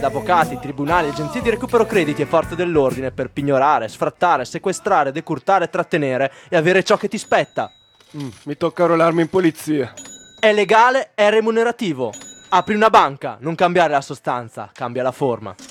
Avvocati, tribunali, agenzie di recupero crediti e forze dell'ordine per pignorare, sfrattare, sequestrare, decurtare, trattenere e avere ciò che ti spetta. Mi tocca arruolarmi in polizia. È legale, è remunerativo. Apri una banca, non cambiare la sostanza, cambia la forma.